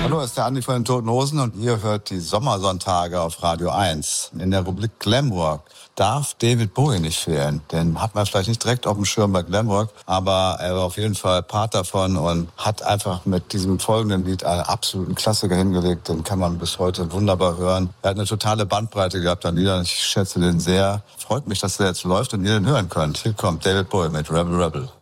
Hallo, ist der Andi von den Toten Hosen und ihr hört die Sommersonntage auf Radio 1. In der Rubrik Glamrock darf David Bowie nicht fehlen. Den hat man vielleicht nicht direkt auf dem Schirm bei Glamrock, aber er war auf jeden Fall Part davon und hat einfach mit diesem folgenden Lied einen absoluten Klassiker hingelegt. Den kann man bis heute wunderbar hören. Er hat eine totale Bandbreite gehabt an Liedern. Ich schätze den sehr. Freut mich, dass der jetzt läuft und ihr den hören könnt. Hier kommt David Bowie mit Rebel Rebel.